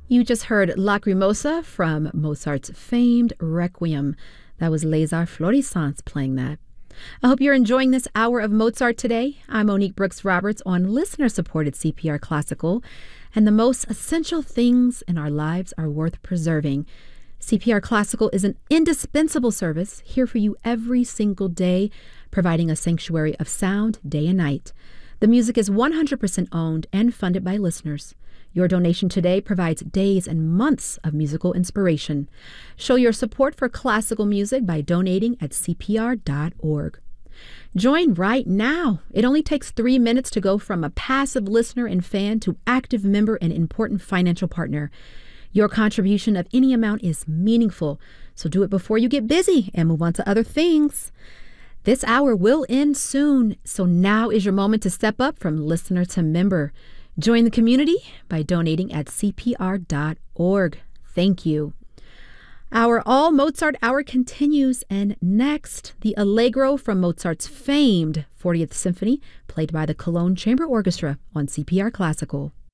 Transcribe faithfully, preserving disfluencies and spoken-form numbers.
You just heard Lacrimosa from Mozart's famed Requiem. That was Les Arts Florissants playing that. I hope you're enjoying this hour of Mozart today. I'm Monique Brooks Roberts on listener-supported C P R Classical, and the most essential things in our lives are worth preserving. C P R Classical is an indispensable service here for you every single day, providing a sanctuary of sound day and night. The music is one hundred percent owned and funded by listeners. Your donation today provides days and months of musical inspiration. Show your support for classical music by donating at C P R dot org. Join right now. It only takes three minutes to go from a passive listener and fan to active member and important financial partner. Your contribution of any amount is meaningful, so do it before you get busy and move on to other things. This hour will end soon, so now is your moment to step up from listener to member. Join the community by donating at C P R dot org. Thank you. Our All Mozart Hour continues, and next, the Allegro from Mozart's famed fortieth Symphony, played by the Cologne Chamber Orchestra on C P R Classical.